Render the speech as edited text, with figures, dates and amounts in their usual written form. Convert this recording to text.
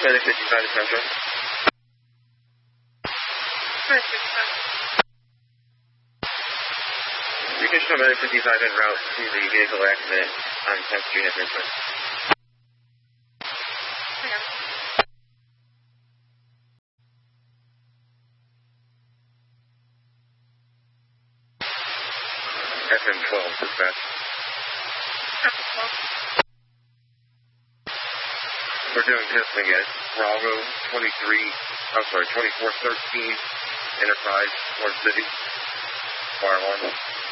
Medic 55 to Central. You can show Medic 55 en route to the vehicle accident on 10th Street at Richmond. FM 12, dispatch. We're doing testing at Bravo 2413 Enterprise, Ford City, Fire 1.